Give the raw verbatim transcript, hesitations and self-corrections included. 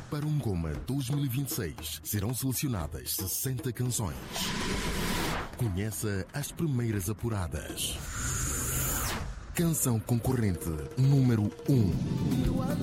Para um Goma dois mil e vinte e seis, serão selecionadas sessenta canções. Conheça as primeiras apuradas. Canção concorrente número um.